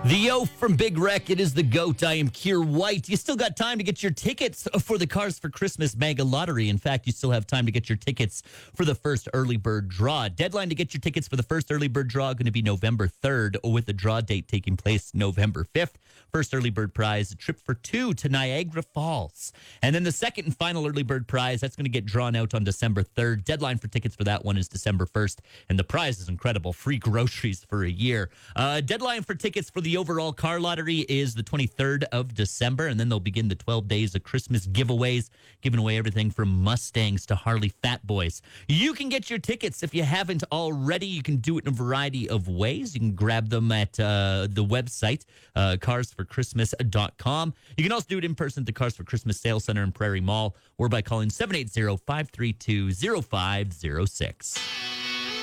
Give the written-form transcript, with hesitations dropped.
The Oaf from Big Wreck. It is the GOAT. I am Keir White. You still got time to get your tickets for the Cars for Christmas Mega Lottery. In fact, you still have time to get your tickets for the first early bird draw. Deadline to get your tickets for the first early bird draw going to be November 3rd, with the draw date taking place November 5th. First early bird prize, a trip for two to Niagara Falls. And then the second and final early bird prize, that's going to get drawn out on December 3rd. Deadline for tickets for that one is December 1st. And the prize is incredible. Free groceries for a year. Deadline for tickets for the overall car lottery is the 23rd of December. And then they'll begin the 12 days of Christmas giveaways, giving away everything from Mustangs to Harley Fat Boys. You can get your tickets if you haven't already. You can do it in a variety of ways. You can grab them at the website, carsforchristmas.com. You can also do it in person at the Cars for Christmas Sales Center in Prairie Mall or by calling 780-532-0506.